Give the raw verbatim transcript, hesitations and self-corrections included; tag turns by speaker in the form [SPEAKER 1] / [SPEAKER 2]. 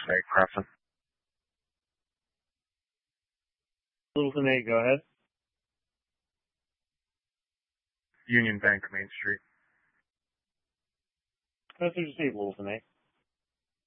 [SPEAKER 1] eight, Crescent.
[SPEAKER 2] Littleton eight, go ahead.
[SPEAKER 1] Union Bank, Main Street.
[SPEAKER 2] Message received, Littleton eight.